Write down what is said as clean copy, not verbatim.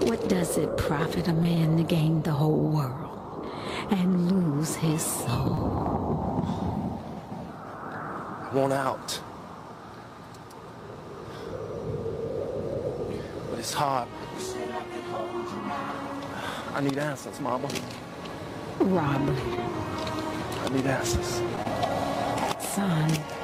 What does it profit a man to gain the whole world and lose his soul? I want out. But it's hard. I need answers, Mama. Robert. I need answers. Son.